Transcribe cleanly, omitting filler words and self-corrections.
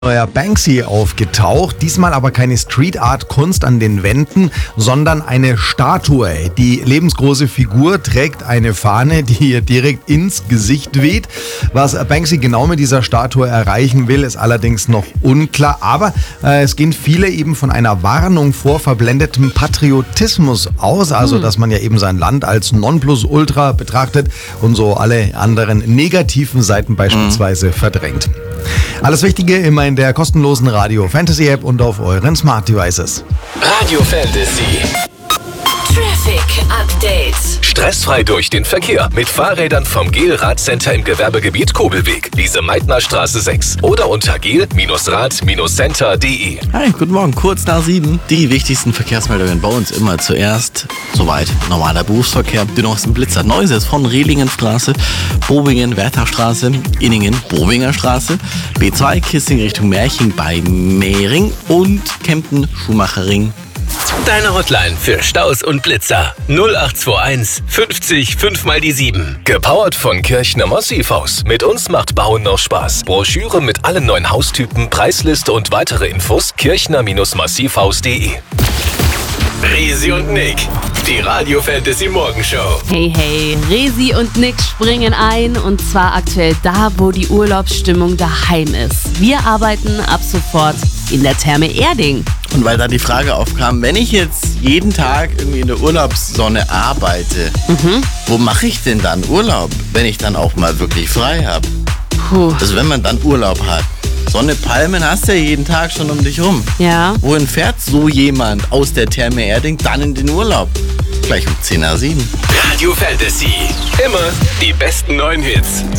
Neuer Banksy aufgetaucht, diesmal aber keine Street-Art-Kunst an den Wänden, sondern eine Statue. Die lebensgroße Figur trägt eine Fahne, die ihr direkt ins Gesicht weht. Was Banksy genau mit dieser Statue erreichen will, ist allerdings noch unklar, aber es gehen viele eben von einer Warnung vor verblendetem Patriotismus aus, also dass man ja eben sein Land als Nonplusultra betrachtet und so alle anderen negativen Seiten beispielsweise verdrängt. Alles Wichtige immer in der kostenlosen Radio Fantasy App und auf euren Smart Devices. Radio Fantasy. Traffic Update. Stressfrei durch den Verkehr mit Fahrrädern vom GEL-Radcenter im Gewerbegebiet Kobelweg, Lise-Meitner-Straße 6 oder unter gel-rad-center.de. Hi, guten Morgen, kurz nach 7. Die wichtigsten Verkehrsmeldungen bei uns immer zuerst. Soweit normaler Berufsverkehr. Die neuesten Blitzer. Neues von Rehlingenstraße, Bobingen-Wertherstraße, Inningen-Bowinger-Straße, B2 Kissing Richtung Märchen bei Mehring und Kempten-Schumacher-Ring. Deine Hotline für Staus und Blitzer 0821 50 5 mal die 7. Gepowert von Kirchner Massivhaus. Mit uns macht Bauen noch Spaß. Broschüre mit allen neuen Haustypen, Preisliste und weitere Infos kirchner-massivhaus.de. Resi und Nick, die Radio Fantasy Morgenshow. Hey, hey, Resi und Nick springen ein und zwar aktuell da, wo die Urlaubsstimmung daheim ist. Wir arbeiten ab sofort in der Therme Erding. Und weil da die Frage aufkam, wenn ich jetzt jeden Tag irgendwie in der Urlaubssonne arbeite, wo mache ich denn dann Urlaub, wenn ich dann auch mal wirklich frei habe? Also wenn man dann Urlaub hat. Sonne, Palmen hast du ja jeden Tag schon um dich rum. Ja. Wohin fährt so jemand aus der Therme Erding dann in den Urlaub? Gleich um 10 nach 7. Radio Fantasy. Immer die besten neuen Hits.